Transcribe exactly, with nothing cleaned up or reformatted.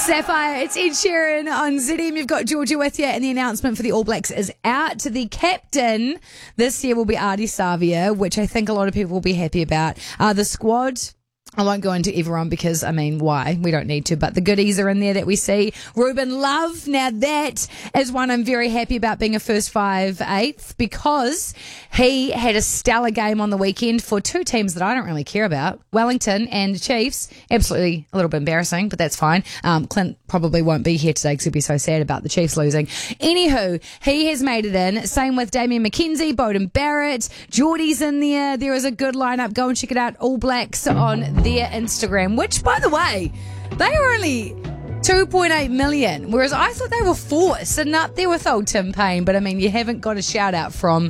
Sapphire, it's Ed Sheeran on Z M. You've got Georgia with you, and the announcement for the All Blacks is out. The captain this year will be Ardie Savea, which I think a lot of people will be happy about. Uh, the squad, I won't go into everyone because, I mean, why? We don't need to, but the goodies are in there that we see. Ruben Love, now that is one I'm very happy about being a first five eighth because he had a stellar game on the weekend for two teams that I don't really care about, Wellington and Chiefs. Absolutely a little bit embarrassing, but that's fine. Um, Clint probably won't be here today because he'll be so sad about the Chiefs losing. Anywho, he has made it in. Same with Damien McKenzie, Bowden Barrett, Geordie's in there. There is a good lineup. Go and check it out. All Blacks on their Instagram, which, by the way, they are only two point eight million, whereas I thought they were four, sitting up there with old Tim Payne. But I mean, you haven't got a shout out from